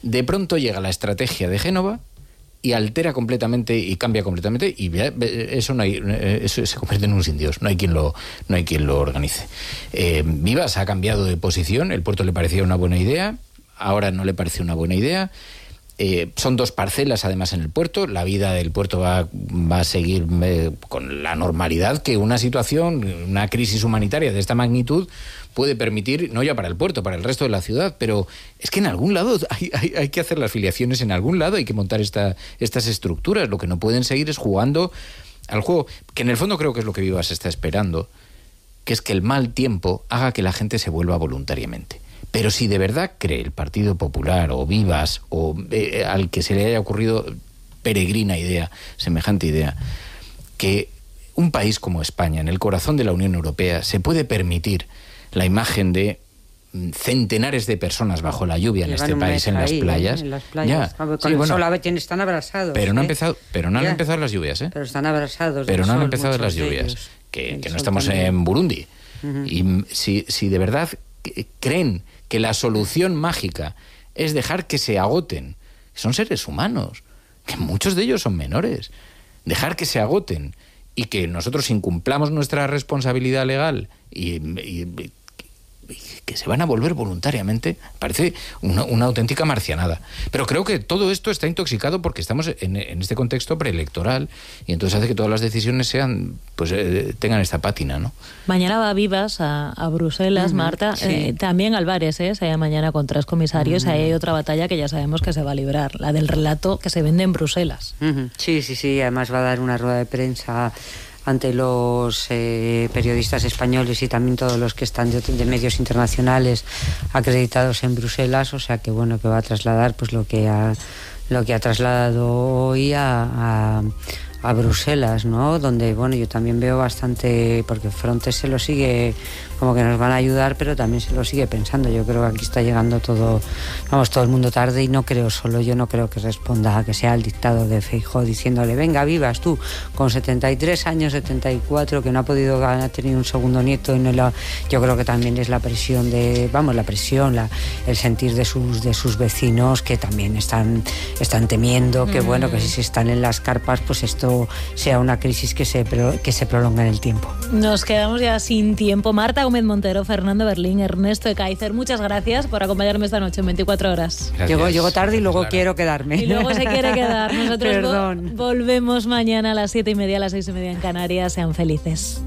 De pronto llega la estrategia de Génova y altera completamente y cambia completamente, y eso se convierte en un sin Dios. No hay quien lo organice. Vivas ha cambiado de posición. El puerto le parecía una buena idea, ahora no le parece una buena idea. Son 2 parcelas además en el puerto. La vida del puerto va a seguir con la normalidad que una situación, una crisis humanitaria de esta magnitud puede permitir, no ya para el puerto, para el resto de la ciudad, pero es que en algún lado hay que hacer las filiaciones, en algún lado hay que montar estas estructuras. Lo que no pueden seguir es jugando al juego, que en el fondo creo que es lo que Vivas está esperando, que es que el mal tiempo haga que la gente se vuelva voluntariamente. Pero si de verdad cree el Partido Popular o Vivas o al que se le haya ocurrido peregrina idea, semejante idea, que un país como España, en el corazón de la Unión Europea, se puede permitir la imagen de centenares de personas bajo la lluvia en este país, en las playas. En las playas. Ya. Con el sol están abrazados. Pero no han empezado las lluvias, ¿eh? Pero están abrazados. Pero no han empezado las lluvias. Que no estamos también en Burundi. Uh-huh. Y si de verdad creen que la solución mágica es dejar que se agoten, son seres humanos, que muchos de ellos son menores, dejar que se agoten y que nosotros incumplamos nuestra responsabilidad legal y que se van a volver voluntariamente, parece una auténtica marcianada. Pero creo que todo esto está intoxicado porque estamos en este contexto preelectoral y entonces hace que todas las decisiones sean, pues tengan esta pátina, ¿no? Mañana va Vivas a Bruselas, Marta. Sí. También Álvarez, se mañana con 3 comisarios. Ahí hay otra batalla que ya sabemos que se va a librar, la del relato que se vende en Bruselas. Sí. Además va a dar una rueda de prensa ante los periodistas españoles y también todos los que están de medios internacionales acreditados en Bruselas, o sea que bueno, que va a trasladar pues lo que ha trasladado hoy a Bruselas, ¿no? Donde bueno, yo también veo bastante, porque Frontex se lo sigue, como que nos van a ayudar, pero también se lo sigue pensando. Yo creo que aquí está llegando todo el mundo tarde, y yo no creo que responda a que sea el dictado de Feijóo diciéndole, venga, Vivas, tú, con 73 años, 74, que no ha tenido un segundo nieto, yo creo que también es la presión el sentir de sus vecinos, que también están temiendo que bueno, que si están en las carpas, pues esto sea una crisis que se prolonga en el tiempo. Nos quedamos ya sin tiempo. Marta Gómez Montero, Fernando Berlín, Ernesto Ekaizer, muchas gracias por acompañarme esta noche en 24 horas. Llego tarde y luego quiero quedarme. Y luego se quiere quedar. Nosotros volvemos mañana a las 7:30, a las 6:30 en Canarias. Sean felices.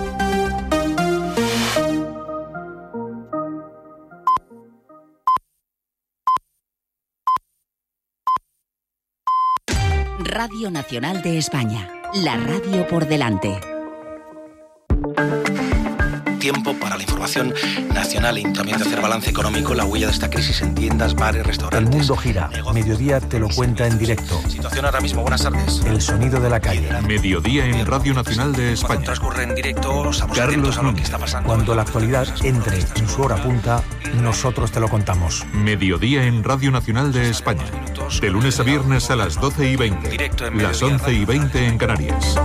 Radio Nacional de España, la radio por delante. Tiempo para la información nacional y también de hacer balance económico, la huella de esta crisis en tiendas, bares, restaurantes. El mundo gira. Mediodía te lo cuenta en directo. Situación ahora mismo, buenas tardes. El sonido de la calle. Mediodía en Radio Nacional de España. Cuando transcurre en directo, estamos atentos a lo que está pasando. Cuando la actualidad entre en su hora punta, nosotros te lo contamos. Mediodía en Radio Nacional de España. De lunes a viernes a las 12:20. Las 11:20 en Canarias.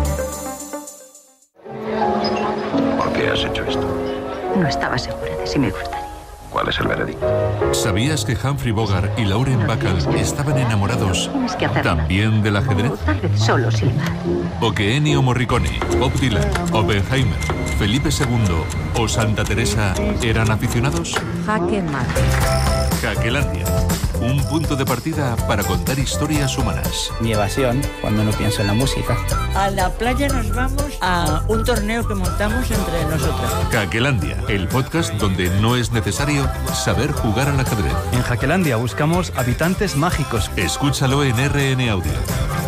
¿Por qué has hecho esto? No estaba segura de si me gustaría. ¿Cuál es el veredicto? ¿Sabías que Humphrey Bogart y Lauren Bacall estaban enamorados también del ajedrez? Tal vez solo silbar. ¿O que Ennio Morricone, Bob Dylan, Oppenheimer, Felipe II o Santa Teresa eran aficionados? Jaque mate. Jaquelandia. Un punto de partida para contar historias humanas. Mi evasión cuando no pienso en la música. A la playa nos vamos a un torneo que montamos entre nosotros. Jaquelandia, el podcast donde no es necesario saber jugar al ajedrez. En Jaquelandia buscamos habitantes mágicos. Escúchalo en RN Audio.